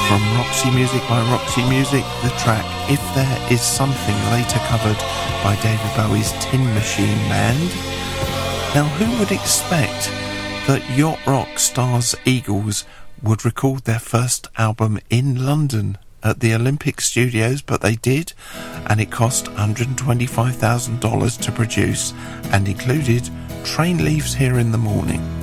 from Roxy Music by Roxy Music, the track If There Is Something, later covered by David Bowie's Tin Machine Band. Now, who would expect that yacht rock stars Eagles would record their first album in London at the Olympic Studios? But they did, and it cost $125,000 to produce and included Train Leaves Here in the Morning.